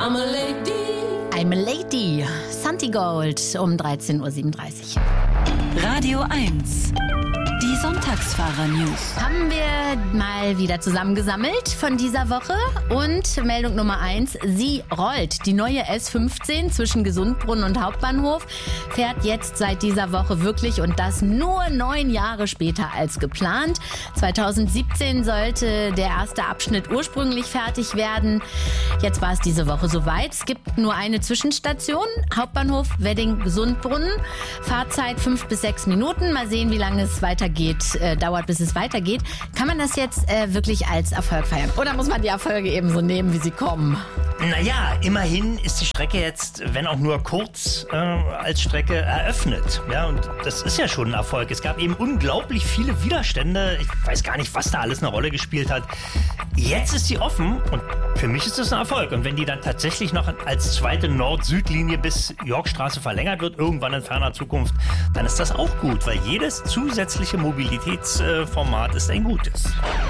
I'm a Lady. Santi Gold um 13.37 Uhr. Radio 1. Die Sonntagsfahrer-News. Haben wir mal wieder zusammengesammelt von dieser Woche. Und Meldung Nummer 1, sie rollt. Die neue S15 zwischen Gesundbrunnen und Hauptbahnhof fährt jetzt seit dieser Woche wirklich und das nur 9 Jahre später als geplant. 2017 sollte der erste Abschnitt ursprünglich fertig werden. Jetzt war es diese Woche soweit. Es gibt nur eine Zwischenstation, Hauptbahnhof Wedding-Gesundbrunnen. Fahrzeit 5 bis 6 Minuten. Mal sehen, wie lange es dauert, bis es weitergeht. Kann man das jetzt wirklich als Erfolg feiern? Oder muss man die Erfolge eben so nehmen, wie sie kommen? Naja, immerhin ist die Strecke jetzt, wenn auch nur kurz, als Strecke eröffnet. Ja, und das ist ja schon ein Erfolg. Es gab eben unglaublich viele Widerstände. Ich weiß gar nicht, was da alles eine Rolle gespielt hat. Jetzt ist sie offen und für mich ist das ein Erfolg. Und wenn die dann tatsächlich noch als zweite Nord-Süd-Linie bis Yorkstraße verlängert wird, irgendwann in ferner Zukunft, dann ist das auch gut, weil jedes zusätzliche Mobilitätsformat ist ein gutes.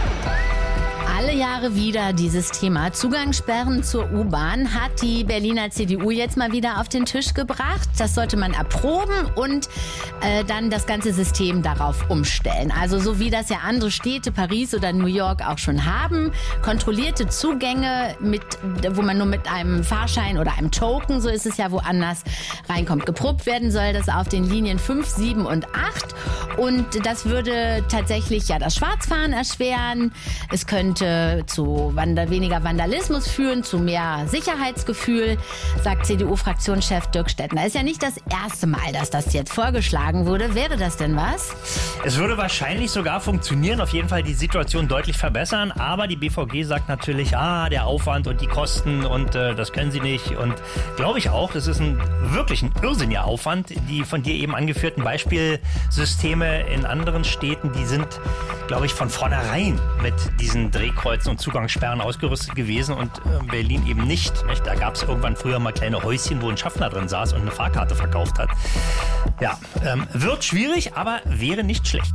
Alle Jahre wieder dieses Thema. Zugangssperren zur U-Bahn hat die Berliner CDU jetzt mal wieder auf den Tisch gebracht. Das sollte man erproben und dann das ganze System darauf umstellen. Also so wie das ja andere Städte, Paris oder New York auch schon haben. Kontrollierte Zugänge, wo man nur mit einem Fahrschein oder einem Token, so ist es ja woanders, reinkommt. Geprobt werden soll das auf den Linien 5, 7 und 8. Und das würde tatsächlich ja das Schwarzfahren erschweren. Es könnte zu weniger Vandalismus führen, zu mehr Sicherheitsgefühl, sagt CDU-Fraktionschef Dirk Stettner. Ist ja nicht das erste Mal, dass das jetzt vorgeschlagen wurde. Wäre das denn was? Es würde wahrscheinlich sogar funktionieren, auf jeden Fall die Situation deutlich verbessern. Aber die BVG sagt natürlich, der Aufwand und die Kosten und das können sie nicht. Und glaube ich auch, das ist wirklich ein irrsinniger Aufwand. Die von dir eben angeführten Beispielsysteme in anderen Städten, die sind, glaube ich, von vornherein mit diesen Drehkreuzen und Zugangssperren ausgerüstet gewesen und Berlin eben nicht. Da gab es irgendwann früher mal kleine Häuschen, wo ein Schaffner drin saß und eine Fahrkarte verkauft hat. Ja, wird schwierig, aber wäre nicht schlecht.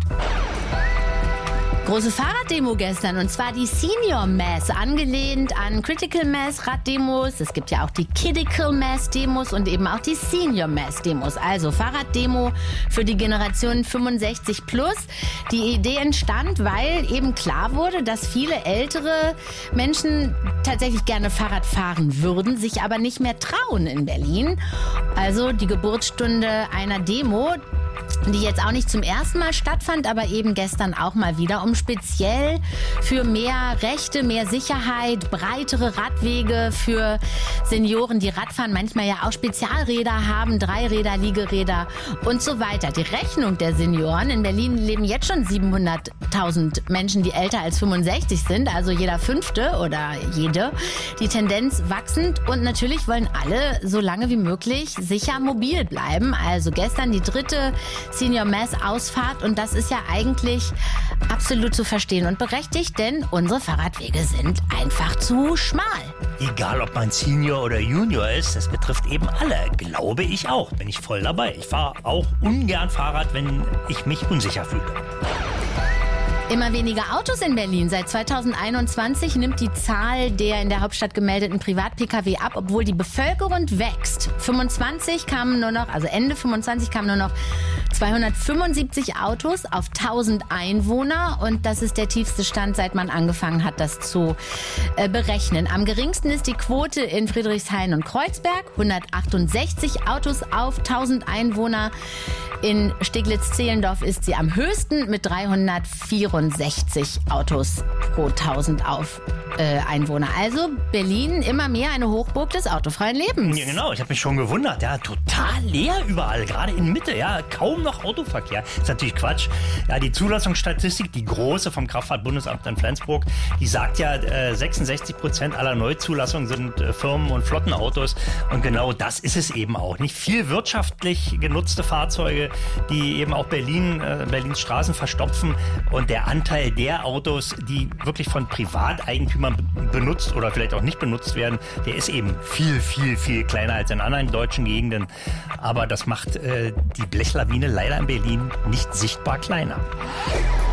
Große Fahrraddemo gestern, und zwar die Senior Mass, angelehnt an Critical Mass Raddemos. Es gibt ja auch die Kidical Mass Demos und eben auch die Senior Mass Demos. Also Fahrraddemo für die Generation 65 plus. Die Idee entstand, weil eben klar wurde, dass viele ältere Menschen tatsächlich gerne Fahrrad fahren würden, sich aber nicht mehr trauen in Berlin. Also die Geburtsstunde einer Demo, die jetzt auch nicht zum ersten Mal stattfand, aber eben gestern auch mal wieder, um speziell für mehr Rechte, mehr Sicherheit, breitere Radwege für Senioren, die Radfahren, manchmal ja auch Spezialräder haben, Dreiräder, Liegeräder und so weiter. Die Rechnung der Senioren: in Berlin leben jetzt schon 700.000 Menschen, die älter als 65 sind, also jeder Fünfte oder jede. Die Tendenz wachsend und natürlich wollen alle so lange wie möglich sicher mobil bleiben. Also gestern die 3. Senior Mass Ausfahrt und das ist ja eigentlich absolut zu verstehen und berechtigt, denn unsere Fahrradwege sind einfach zu schmal. Egal, ob man Senior oder Junior ist, das betrifft eben alle, glaube ich auch. Bin ich voll dabei. Ich fahre auch ungern Fahrrad, wenn ich mich unsicher fühle. Immer weniger Autos in Berlin. Seit 2021 nimmt die Zahl der in der Hauptstadt gemeldeten Privat-Pkw ab, obwohl die Bevölkerung wächst. Ende 25 kamen nur noch 275 Autos auf 1000 Einwohner und das ist der tiefste Stand, seit man angefangen hat, das zu berechnen. Am geringsten ist die Quote in Friedrichshain und Kreuzberg, 168 Autos auf 1000 Einwohner. In Steglitz-Zehlendorf ist sie am höchsten mit 364 Autos pro 1000 Einwohner. Also Berlin immer mehr eine Hochburg des autofreien Lebens. Ja, genau. Ich habe mich schon gewundert. Ja, total leer überall, gerade in Mitte. Ja, kaum noch Autoverkehr. Ist natürlich Quatsch. Ja, die Zulassungsstatistik, die große vom Kraftfahrtbundesamt in Flensburg, die sagt ja, 66% aller Neuzulassungen sind Firmen- und Flottenautos. Und genau das ist es eben auch. Nicht viel wirtschaftlich genutzte Fahrzeuge, die eben auch Berlins Straßen verstopfen. Und der Anteil der Autos, die wirklich von Privateigentümern benutzt oder vielleicht auch nicht benutzt werden, der ist eben viel, viel, viel kleiner als in anderen deutschen Gegenden. Aber das macht die Blechlawine leider in Berlin nicht sichtbar kleiner.